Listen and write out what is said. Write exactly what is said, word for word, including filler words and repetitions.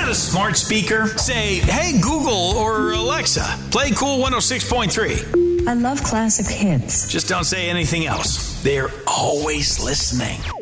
Get a smart speaker. Say, hey, Google or Alexa, play Cool one oh six point three. I love classic hits. Just don't say anything else. They're always listening.